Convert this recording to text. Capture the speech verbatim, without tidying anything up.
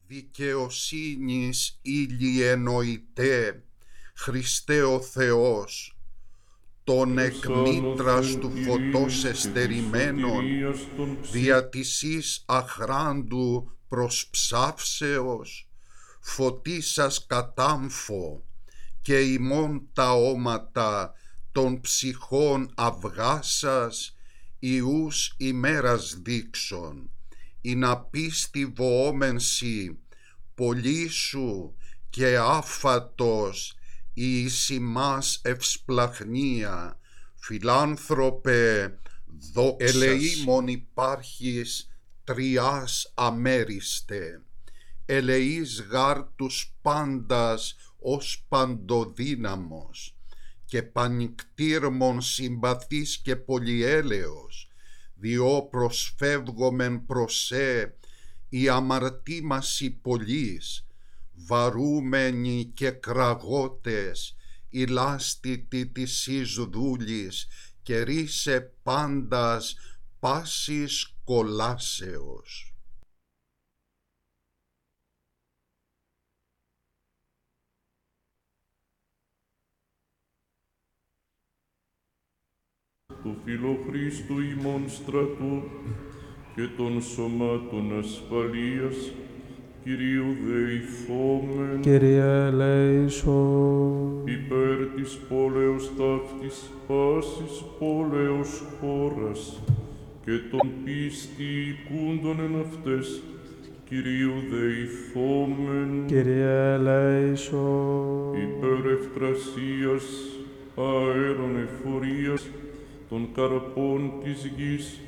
Δικαιοσύνης ήλιε νοητέ, Χριστέ ο Θεός, τον εκ μήτρας του φωτός εστερημένων, δια της εις αχράντου προς ψάυσεως, φωτίσας κατάμφο, και ημών τα όματα των ψυχών αυγάσας, ιούς ημέρας δείξον, η να πίστη βοόμενσι, πολύσου και άφατος, η εις ημάς ευσπλαχνία, φιλάνθρωπε, δόξας. Ελεήμων υπάρχεις τριάς αμέριστε, ελεείς γάρ τους πάντας ως παντοδύναμος, και πανικτήρμον συμπαθής και πολυέλεος, διό προσφεύγομεν προς σε, η αμαρτήμαση πολλής, βαρούμενοι και κραγότες, η λάστητη της εις δούλης, και ρίσε πάντας πάσης κολάσεως. Του Φιλοχρίστου ημών στρατού και των σωμάτων ασφαλείας, Κυρίου δεηθόμεν. Κύριε ελέησον. Υπέρ της πόλεως ταύτης πάσης πόλεως χώρας και των πίστη οικούντων εν αυτές, Κυρίου δεηθόμεν. Κύριε ελέησον. Υπέρ ευκρασίας αέρων εφορίας των καρπών της γης,